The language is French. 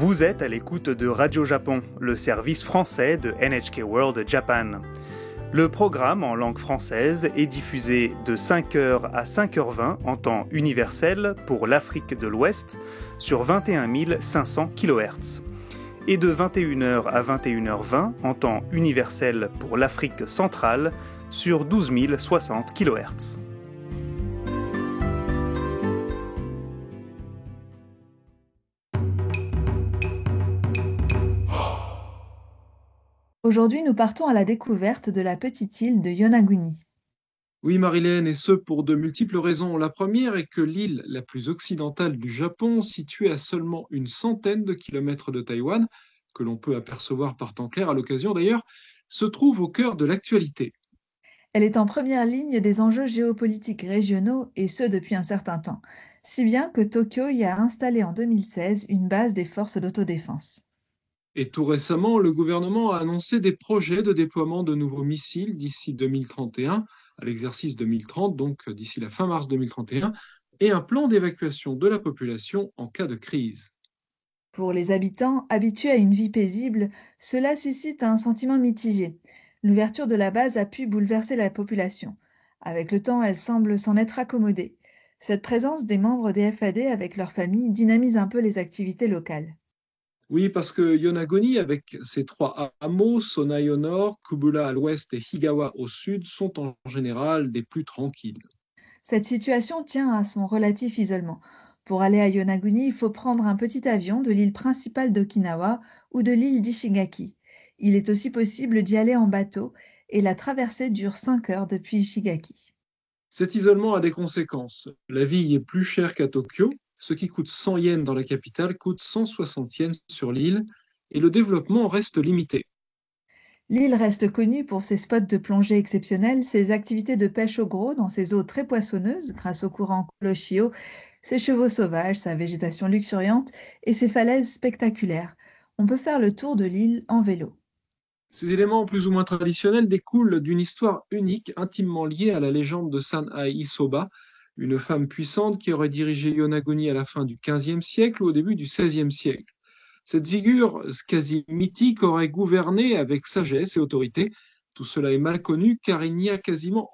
Vous êtes à l'écoute de Radio Japon, le service français de NHK World Japan. Le programme en langue française est diffusé de 5h à 5h20 en temps universel pour l'Afrique de l'Ouest sur 21 500 kHz et de 21h à 21h20 en temps universel pour l'Afrique centrale sur 12 060 kHz. Aujourd'hui, nous partons à la découverte de la petite île de Yonaguni. Oui, Marilène, et ce pour de multiples raisons. La première est que l'île la plus occidentale du Japon, située à seulement une centaine de kilomètres de Taïwan, que l'on peut apercevoir par temps clair à l'occasion d'ailleurs, se trouve au cœur de l'actualité. Elle est en première ligne des enjeux géopolitiques régionaux, et ce depuis un certain temps, si bien que Tokyo y a installé en 2016 une base des forces d'autodéfense. Et tout récemment, le gouvernement a annoncé des projets de déploiement de nouveaux missiles d'ici 2031, à l'exercice 2030, donc d'ici la fin mars 2031, et un plan d'évacuation de la population en cas de crise. Pour les habitants, habitués à une vie paisible, cela suscite un sentiment mitigé. L'ouverture de la base a pu bouleverser la population. Avec le temps, elle semble s'en être accommodée. Cette présence des membres des FAD avec leurs familles dynamise un peu les activités locales. Oui, parce que Yonaguni, avec ses trois hameaux, Sonai au nord, Kubula à l'ouest et Higawa au sud, sont en général des plus tranquilles. Cette situation tient à son relatif isolement. Pour aller à Yonaguni, il faut prendre un petit avion de l'île principale d'Okinawa ou de l'île d'Ishigaki. Il est aussi possible d'y aller en bateau et la traversée dure 5 heures depuis Ishigaki. Cet isolement a des conséquences. La vie y est plus chère qu'à Tokyo. Ce qui coûte 100 yens dans la capitale coûte 160 yens sur l'île, et le développement reste limité. L'île reste connue pour ses spots de plongée exceptionnels, ses activités de pêche au gros dans ses eaux très poissonneuses grâce au courant Kuroshio, ses chevaux sauvages, sa végétation luxuriante et ses falaises spectaculaires. On peut faire le tour de l'île en vélo. Ces éléments plus ou moins traditionnels découlent d'une histoire unique, intimement liée à la légende de Sanai Soba, une femme puissante qui aurait dirigé Yonaguni à la fin du XVe siècle ou au début du XVIe siècle. Cette figure quasi mythique aurait gouverné avec sagesse et autorité. Tout cela est mal connu car il n'y a quasiment